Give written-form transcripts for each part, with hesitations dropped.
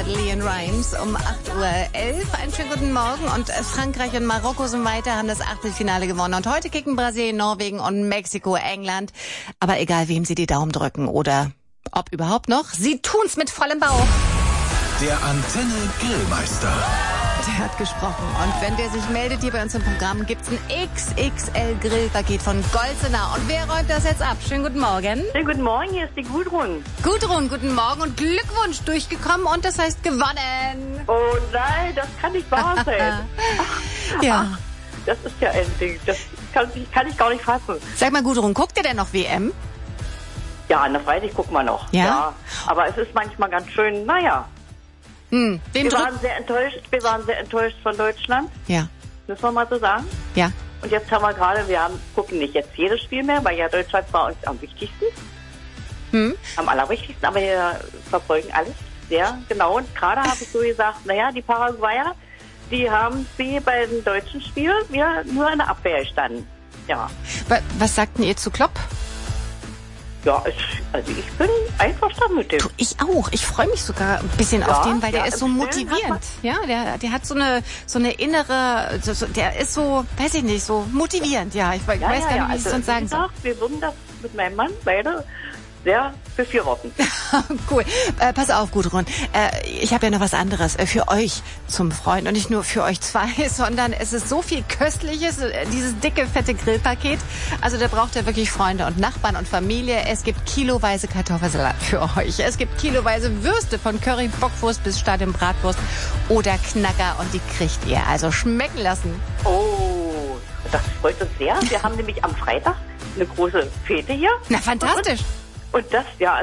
Leon Rimes um 8:11 Uhr. Einen schönen guten Morgen. Und Frankreich und Marokko sind weiter, haben das Achtelfinale gewonnen. Und heute kicken Brasilien, Norwegen und Mexiko, England. Aber egal, wem sie die Daumen drücken oder ob überhaupt noch, sie tun's mit vollem Bauch. Der Antenne Grillmeister. Der hat gesprochen. Und wenn der sich meldet hier bei uns im Programm, gibt's ein XXL-Grillpaket von Golsener. Und wer räumt das jetzt ab? Schönen guten Morgen. Schönen guten Morgen, hier ist die Gudrun. Gudrun, guten Morgen und Glückwunsch, durchgekommen und das heißt gewonnen. Oh nein, das kann nicht wahr sein. Ja. Ach, das ist ja ein Ding, das kann ich gar nicht fassen. Sag mal, Gudrun, guckt ihr denn noch WM? Ja, an der Freitag gucken wir noch. Ja? Aber es ist manchmal ganz schön, naja. Wen Wir waren sehr enttäuscht von Deutschland. Ja. Müssen wir mal so sagen. Ja. Und jetzt haben wir gerade, gucken nicht jetzt jedes Spiel mehr, weil ja Deutschland war uns am wichtigsten. Am allerwichtigsten, aber wir verfolgen alles sehr genau. Und gerade habe ich so gesagt, naja, die Paraguayer, die haben wie bei den deutschen Spielen wir nur in der Abwehr gestanden. Ja. Was sagt denn ihr zu Klopp? Ja, also ich bin einverstanden mit dem. Du, ich auch. Ich freue mich sogar ein bisschen auf den, weil der ist so motivierend. Ja, der hat so eine innere, der ist so, weiß ich nicht, so motivierend. Ja, ich weiß gar nicht, wie ich es sonst sagen soll. Wir würden das mit meinem Mann beide sehr befürworten. Cool. Pass auf, Gudrun. Ich habe ja noch was anderes für euch zum Freund. Und nicht nur für euch zwei, sondern es ist so viel Köstliches, dieses dicke, fette Grillpaket. Also da braucht ihr wirklich Freunde und Nachbarn und Familie. Es gibt kiloweise Kartoffelsalat für euch. Es gibt kiloweise Würste von Curry, Bockwurst bis Stadium Bratwurst oder Knacker. Und die kriegt ihr also schmecken lassen. Oh, das freut uns sehr. Wir haben nämlich am Freitag eine große Fete hier. Na, fantastisch. Und das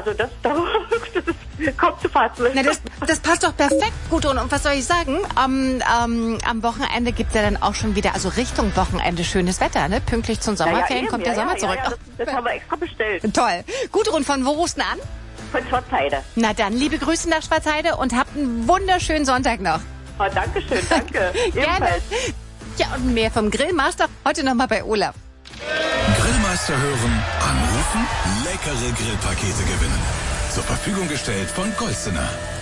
kommt zu fassen. Na, das passt doch perfekt, Gudrun. Und was soll ich sagen? Am Wochenende gibt's ja dann auch schon wieder, also Richtung Wochenende, schönes Wetter, ne? Pünktlich zum Sommerferien kommt der Sommer zurück. Ja, das haben wir extra bestellt. Toll. Gudrun, von wo rufst du an? Von Schwarzheide. Na dann, liebe Grüße nach Schwarzheide und habt einen wunderschönen Sonntag noch. Oh, Dankeschön, danke. Gerne. Ja, und mehr vom Grillmaster heute nochmal bei Olaf. Grillmeister hören, anrufen, leckere Grillpakete gewinnen. Zur Verfügung gestellt von Golsener.